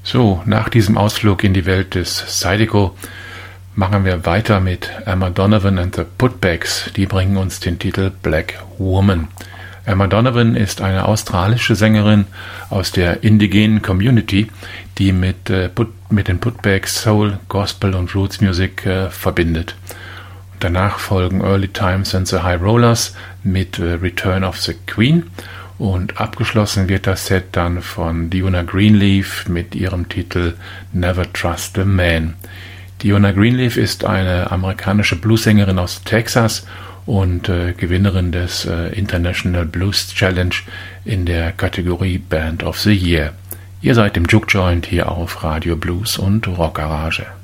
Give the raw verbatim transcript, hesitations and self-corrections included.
So, nach diesem Ausflug in die Welt des Zydeco machen wir weiter mit Emma Donovan and the Putbacks. Die bringen uns den Titel Black Woman. Emma Donovan ist eine australische Sängerin aus der indigenen Community, die mit, äh, Put, mit den Putbacks Soul, Gospel und Roots Music äh, verbindet. Danach folgen Early Times and the High Rollers mit äh, Return of the Queen. Und abgeschlossen wird das Set dann von Diona Greenleaf mit ihrem Titel Never Trust a Man. Diona Greenleaf ist eine amerikanische Bluessängerin aus Texas und äh, Gewinnerin des äh, International Blues Challenge in der Kategorie Band of the Year. Ihr seid im Juke Joint hier auf Radio Blues und Rock Garage.